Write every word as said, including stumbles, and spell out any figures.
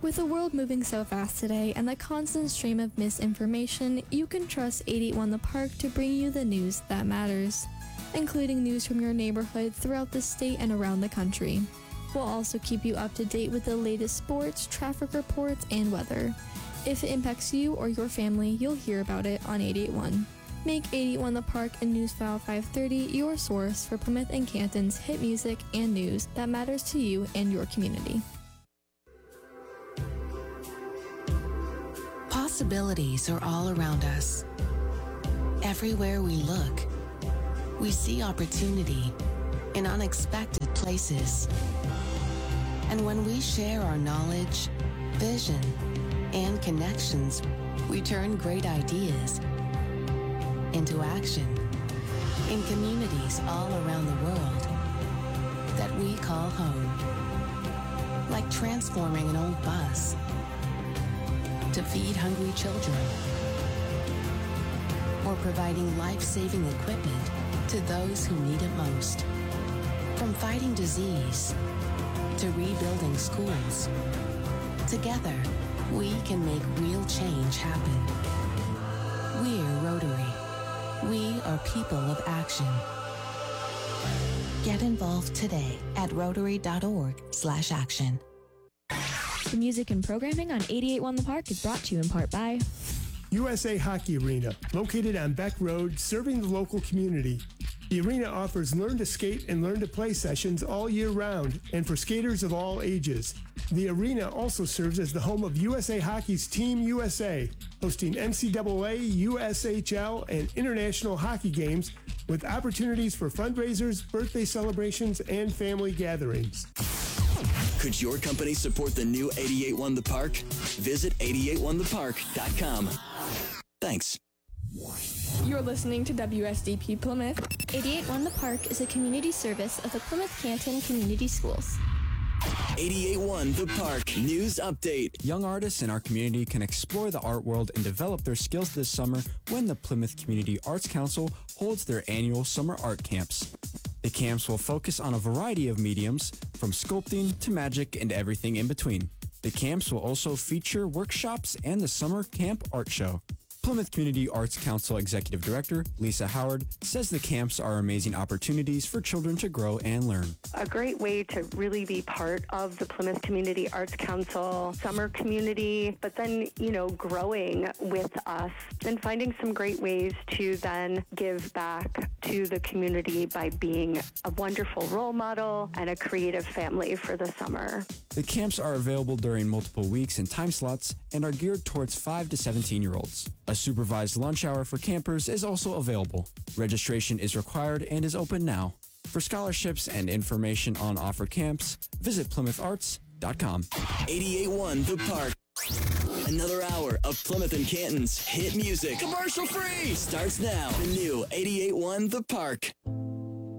With the world moving so fast today and the constant stream of misinformation, you can trust eight eighty-one The Park to bring you the news that matters, including news from your neighborhood throughout the state and around the country. We'll also keep you up to date with the latest sports, traffic reports, and weather. If it impacts you or your family, you'll hear about it on eight eighty-one. Make eight eighty-one The Park and Newsfile five thirty your source for Plymouth and Canton's hit music and news that matters to you and your community. Possibilities are all around us. Everywhere we look, we see opportunity in unexpected places. And when we share our knowledge, vision, and connections, we turn great ideas into action in communities all around the world that we call home. Like transforming an old bus to feed hungry children, or providing life-saving equipment to those who need it most. From fighting disease to rebuilding schools, together we can make real change happen. We're Rotary. We are people of action. Get involved today at rotary.org slash action. The music and programming on eight eighty-one The Park is brought to you in part by U S A Hockey Arena, located on Beck Road, serving the local community. The arena offers learn to skate and learn to play sessions all year round and for skaters of all ages. The arena also serves as the home of U S A Hockey's Team U S A, hosting N C double A, U S H L, and international hockey games with opportunities for fundraisers, birthday celebrations, and family gatherings. Could your company support the new eight eighty-one The Park? Visit eight eighty-one the park dot com. Thanks. You're listening to W S D P Plymouth. eight eighty-one The Park is a community service of the Plymouth Canton Community Schools. eight eighty-one The Park News Update. Young artists in our community can explore the art world and develop their skills this summer when the Plymouth Community Arts Council holds their annual summer art camps. The camps will focus on a variety of mediums, from sculpting to magic and everything in between. The camps will also feature workshops and the Summer Camp Art Show. Plymouth Community Arts Council Executive Director Lisa Howard says the camps are amazing opportunities for children to grow and learn. A great way to really be part of the Plymouth Community Arts Council summer community, but then, you know, growing with us and finding some great ways to then give back to the community by being a wonderful role model and a creative family for the summer. The camps are available during multiple weeks and time slots and are geared towards five to seventeen-year-olds. A supervised lunch hour for campers is also available. Registration is required and is open now. For scholarships and information on offered camps, visit plymouth arts dot com. eight eighty-one The Park. Another hour of Plymouth and Canton's hit music. Commercial free! Starts now. The new eight eighty-one The Park.